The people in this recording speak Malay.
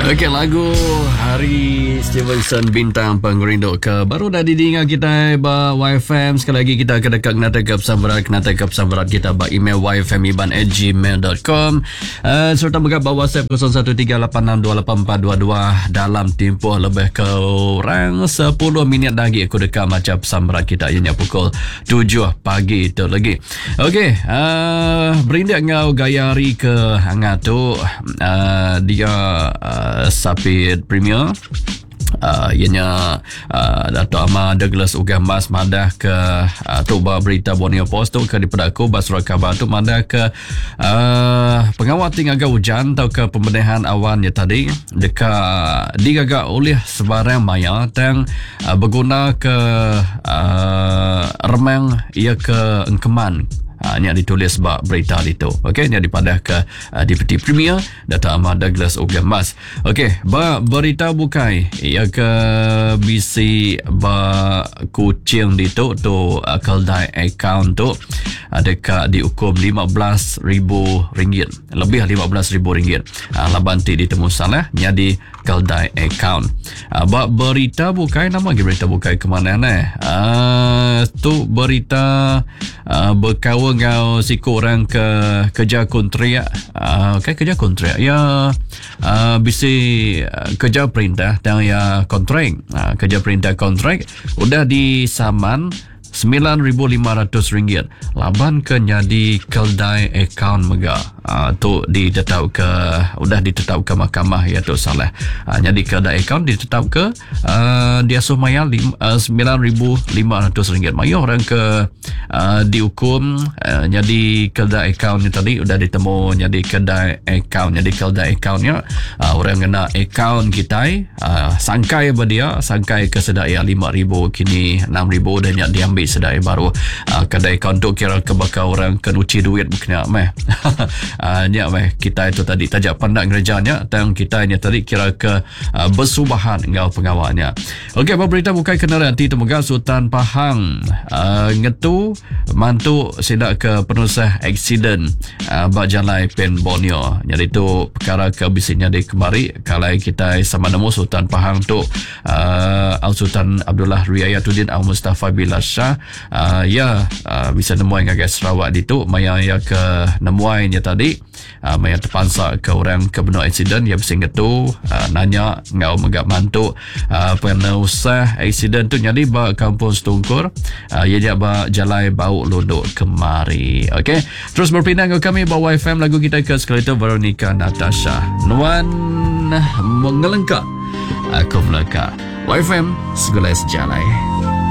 Okey, lagu Hari Stevenson Bintang Pengerinduk ke baru dah didengar kita ba YFM. Sekali lagi kita akan dekat Kenata Kapsambarat kita ba email yfmiban@gmail.com serta juga ba WhatsApp 0138628422 dalam tempoh lebih kurang 10 minit lagi aku dekat macam Sambarat kita ianya pukul 7 pagi tu lagi. Okey, berindak ngau gayari ke hangat tu dia Sapit Premier ianya Dato' Ahmad Douglas Ugamas madah ke Tuba Berita Borneo Post tu ke di Pedaku Basra Khabar tu madah ke pengawal tinggal hujan atau ke pembenahan awan ya tadi dekat digagak oleh sebarang maya yang berguna ke remang ia ke engkeman. Ini ditulis sebab berita itu. Okey, ini dipadah ke Deputy Premier Dato' Ahmad Douglas Ugamas. Okey, berita bukai ia ke bisi ba kucing itu tu keldai account tu dekat dihukum RM15,000, lebih RM15,000. Labanti ditemu salah jadi keldai account. Berita bukai nama lagi berita bukai ke mana tu berita berkawan ngau siku orang ke kerja kontrak kerja kontrak ya bisi kerja perintah dan ya kontrak kerja perintah kontrak udah disaman RM9,500 laban ke jadi keldai account mega tu ditetap ke udah ditetap ke mahkamah ya tu salah jadi keldai account ditetap ke dia sumaya RM9,500 mayo orang ke dihukum jadi keldai account ni tadi udah ditemu jadi keldai accountnya orang kena account kita sangkai berdia sangkai ke sedaya RM5,000 kini RM6,000 dan diambil sedai baru kedai account tu kira kebakar orang kenuci duit bukannya meh kita itu tadi tajak pandang gerejanya dan kita ini tadi kira ke bersubahan ngau pengawalnya. Okey, berita bukai kenderaan ti temuga Sultan Pahang ngetu mantu sidak ke penusah aksiden bak jalai pen Borneo. Jadi tu perkara ke bisanya di kemari kalau kita sama nemu Sultan Pahang tu Al Sultan Abdullah Riayatuddin Al Mustafa Bilal Shah bisa nemuai ngagak Sarawak ditu maya ya ke nemuainya tadi maya terpansa ke orang ke benar aksiden ya bising tu nanya ngau megak mantu penusah aksiden tu jadi ba kampung Setungkur ia dia ba jalai bau lodok kemari. Okey, terus berpindah ke kami bawa YFM lagu kita ke sekali itu Veronica Natasha Nuan mengelengkap aku meleka YFM segala sejalai.